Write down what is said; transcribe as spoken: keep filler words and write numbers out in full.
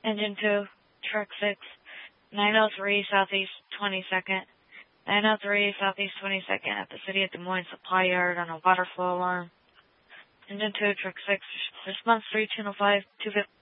Engine two, Truck six, nine oh three Southeast twenty-second, nine oh three Southeast twenty-second at the City of Des Moines Supply Yard on a water flow alarm. Engine two, Truck six, response three, channel five, two fifty.